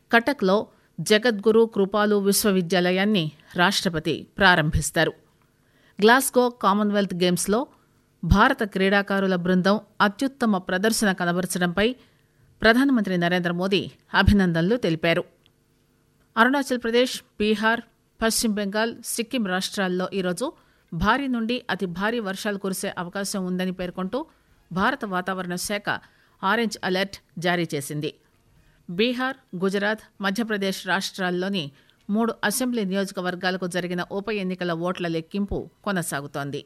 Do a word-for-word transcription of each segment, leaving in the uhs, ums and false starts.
కటక్లో జగద్గురు కృపాలు విశ్వవిద్యాలయాన్ని రాష్ట్రపతి ప్రారంభిస్తారు. గ్లాస్గో కామన్వెల్త్ గేమ్స్లో భారత క్రీడాకారుల బృందం అత్యుత్తమ ప్రదర్శన కనబరచడంపై ప్రధానమంత్రి నరేంద్ర మోదీ అభినందనలు తెలిపారు. అరుణాచల్ ప్రదేశ్, బీహార్, పశ్చిమ బెంగాల్, సిక్కిం రాష్ట్రాల్లో ఈరోజు భారీ నుండి అతి భారీ వర్షాలు కురిసే అవకాశం ఉందని పేర్కొంటూ భారత వాతావరణ శాఖ ఆరెంజ్ అలర్ట్ జారీ చేసింది. బీహార్, గుజరాత్, మధ్యప్రదేశ్ రాష్ట్రాల్లోని మూడు అసెంబ్లీ నియోజకవర్గాలకు జరిగిన ఉప ఎన్నికల ఓట్ల లెక్కింపు కొనసాగుతోంది.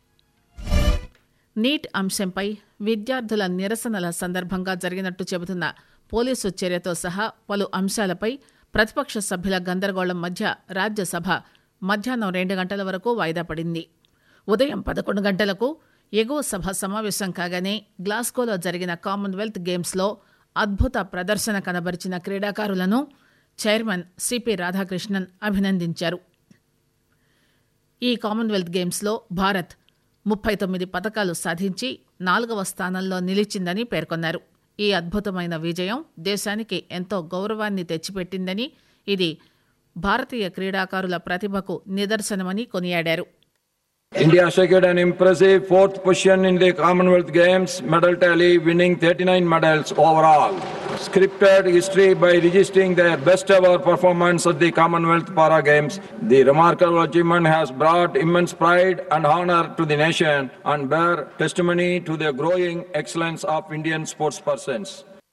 నీట్ అంశంపై విద్యార్థుల నిరసనల సందర్భంగా జరిగినట్టు చెబుతున్న పోలీసు చర్యతో సహా పలు అంశాలపై ప్రతిపక్ష సభ్యుల గందరగోళం మధ్య రాజ్యసభ మధ్యాహ్నం రెండు గంటల వరకు వాయిదా పడింది. ఉదయం పదకొండు గంటలకు ఎగువ సభ సమావేశం కాగానే గ్లాస్గోలో జరిగిన కామన్వెల్త్ గేమ్స్లో అద్భుత ప్రదర్శన కనబరిచిన క్రీడాకారులను చైర్మన్ సిపి రాధాకృష్ణన్ అభినందించారు. ఈ కామన్వెల్త్ గేమ్స్లో భారత్ ముప్పై తొమ్మిది పతకాలు సాధించి నాలుగవ స్థానంలో నిలిచిందని పేర్కొన్నారు. ఈ అద్భుతమైన విజయం దేశానికి ఎంతో గౌరవాన్ని తెచ్చిపెట్టిందని, ఇది భారతీయ క్రీడాకారుల ప్రతిభకు నిదర్శనమని కొనియాడారు. India secured an impressive fourth position in the Commonwealth Games medal tally, winning thirty-nine medals overall. Scripted history by registering their best ever performance at the Commonwealth Para Games. The remarkable achievement has brought immense pride and honor to the nation and bear testimony to the growing excellence of Indian sportspersons.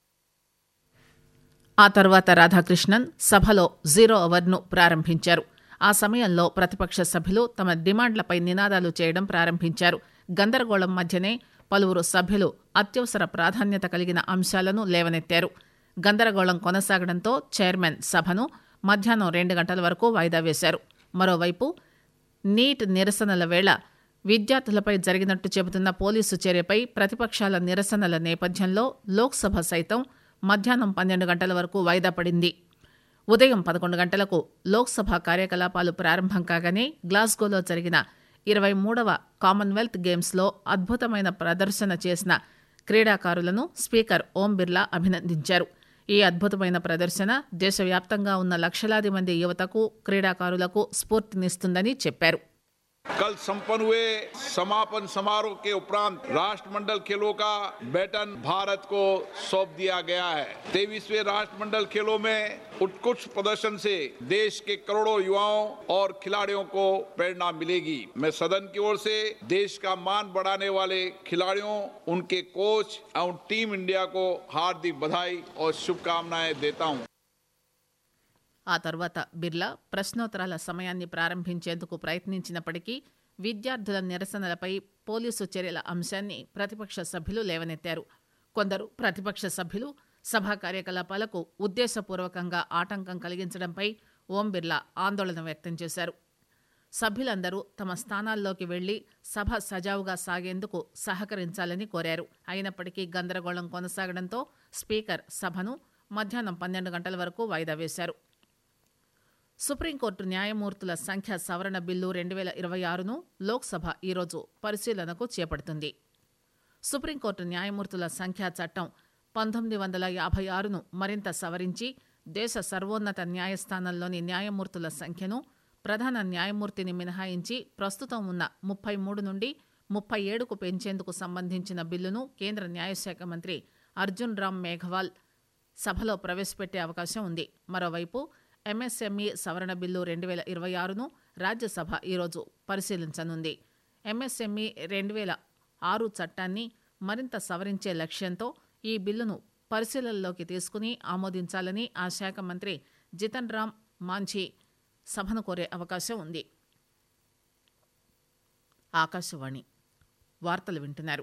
ఆ తర్వాత రాధాకృష్ణన్ సభలో zero అవర్ను ప్రారంభించారు. ఆ సమయంలో ప్రతిపక్ష సభ్యులు తమ డిమాండ్లపై నినాదాలు చేయడం ప్రారంభించారు. గందరగోళం మధ్యనే పలువురు సభ్యులు అత్యవసర ప్రాధాన్యత కలిగిన అంశాలను లేవనెత్తారు. గందరగోళం కొనసాగడంతో చైర్మన్ సభను మధ్యాహ్నం రెండు గంటల వరకు వాయిదా వేశారు. మరోవైపు నీట్ నిరసనల వేళ విద్యార్థులపై జరిగినట్టు చెబుతున్న పోలీసు చర్యపై ప్రతిపక్షాల నిరసనల నేపథ్యంలో లోక్సభ సైతం మధ్యాహ్నం పన్నెండు గంటల వరకు వాయిదా పడింది. ఉదయం పదకొండు గంటలకు లోక్సభ కార్యకలాపాలు ప్రారంభం కాగానే గ్లాస్గోలో జరిగిన ఇరవై మూడవ కామన్వెల్త్ గేమ్స్లో అద్భుతమైన ప్రదర్శన చేసిన క్రీడాకారులను స్పీకర్ ఓం బిర్లా అభినందించారు. ఈ అద్భుతమైన ప్రదర్శన దేశవ్యాప్తంగా ఉన్న లక్షలాది మంది యువతకు, క్రీడాకారులకు స్ఫూర్తినిస్తుందని చెప్పారు. कल संपन्न हुए समापन समारोह के उपरांत राष्ट्रमंडल खेलों का बैटन भारत को सौंप दिया गया है. तेईसवें राष्ट्रमंडल खेलों में उत्कृष्ट प्रदर्शन से देश के करोड़ों युवाओं और खिलाड़ियों को प्रेरणा मिलेगी. मैं सदन की ओर से देश का मान बढ़ाने वाले खिलाड़ियों, उनके कोच और टीम इंडिया को हार्दिक बधाई और शुभकामनाएं देता हूं. ఆ తర్వాత బిర్లా ప్రశ్నోత్తరాల సమయాన్ని ప్రారంభించేందుకు ప్రయత్నించినప్పటికీ విద్యార్థుల నిరసనలపై పోలీసు చర్యల అంశాన్ని ప్రతిపక్ష సభ్యులు లేవనెత్తారు. కొందరు ప్రతిపక్ష సభ్యులు సభా కార్యకలాపాలకు ఉద్దేశపూర్వకంగా ఆటంకం కలిగించడంపై ఓం బిర్లా ఆందోళన వ్యక్తం చేశారు. సభ్యులందరూ తమ స్థానాల్లోకి వెళ్లి సభ సజావుగా సాగేందుకు సహకరించాలని కోరారు. అయినప్పటికీ గందరగోళం కొనసాగడంతో స్పీకర్ సభను మధ్యాహ్నం పన్నెండు గంటల వరకు వాయిదా వేశారు. సుప్రీంకోర్టు న్యాయమూర్తుల సంఖ్య సవరణ బిల్లు రెండు వేల ఇరవై ఆరును లోక్సభ ఈరోజు పరిశీలనకు చేపడుతుంది. సుప్రీంకోర్టు న్యాయమూర్తుల సంఖ్యా చట్టం పంతొమ్మిది వందల యాభై ఆరును మరింత సవరించి దేశ సర్వోన్నత న్యాయస్థానంలోని న్యాయమూర్తుల సంఖ్యను ప్రధాన న్యాయమూర్తిని మినహాయించి ప్రస్తుతం ఉన్న ముప్పై మూడు నుండి ముప్పై ఏడుకు పెంచేందుకు సంబంధించిన బిల్లును కేంద్ర న్యాయశాఖ మంత్రి అర్జున్ రామ్ మేఘవాల్ సభలో ప్రవేశపెట్టే అవకాశం ఉంది. మరోవైపు ఎంఎస్ఎంఈ సవరణ బిల్లు రెండు వేల ఇరవై ఆరును రాజ్యసభ ఈరోజు పరిశీలించనుంది. ఎంఎస్ఎంఈ రెండు వేల ఆరు చట్టాన్ని మరింత సవరించే లక్ష్యంతో ఈ బిల్లును పరిశీలనలోకి తీసుకుని ఆమోదించాలని ఆ శాఖ మంత్రి జితన్ రామ్ మాంఝీ సభను కోరే అవకాశం ఉంది. ఆకాశవాణి వార్తలు వింటున్నారు.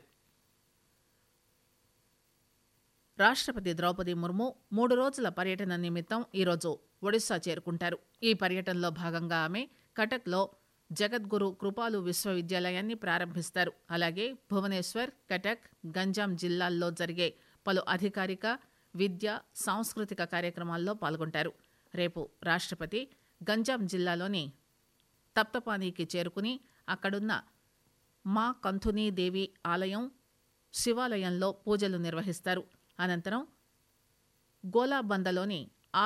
రాష్ట్రపతి ద్రౌపది ముర్ము మూడు రోజుల పర్యటన నిమిత్తం ఈరోజు ఒడిశా చేరుకుంటారు. ఈ పర్యటనలో భాగంగా ఆమె కటక్లో జగద్గురు కృపాలు విశ్వవిద్యాలయాన్ని ప్రారంభిస్తారు. అలాగే భువనేశ్వర్, కటక్, గంజాం జిల్లాల్లో జరిగే పలు అధికారిక, విద్య, సాంస్కృతిక కార్యక్రమాల్లో పాల్గొంటారు. రేపు రాష్ట్రపతి గంజాం జిల్లాలోని తప్తపానీకి చేరుకుని అక్కడున్న మా కంథునీ దేవి ఆలయం, శివాలయంలో పూజలు నిర్వహిస్తారు. అనంతరం గోలాబందలోని